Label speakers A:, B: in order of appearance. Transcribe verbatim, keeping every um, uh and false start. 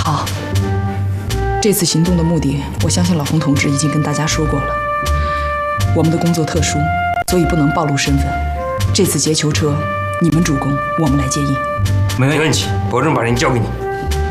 A: 好，这次行动的目的，我相信老洪同志已经跟大家说过了。我们的工作特殊，所以不能暴露身份。这次劫囚车，你们主攻，我们来接应。
B: 没问题，保证把人交给你。